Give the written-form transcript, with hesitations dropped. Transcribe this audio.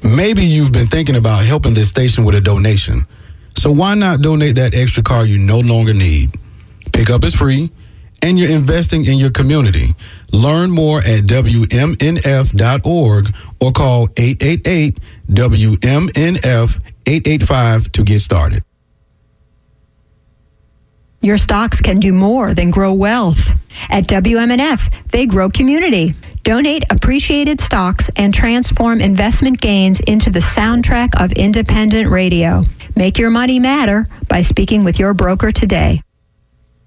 Maybe you've been thinking about helping this station with a donation. So why not donate that extra car you no longer need? Pickup is free, and you're investing in your community. Learn more at WMNF.org or call 888-WMNF-885 to get started. Your stocks can do more than grow wealth. At WMNF, they grow community. Donate appreciated stocks and transform investment gains into the soundtrack of independent radio. Make your money matter by speaking with your broker today.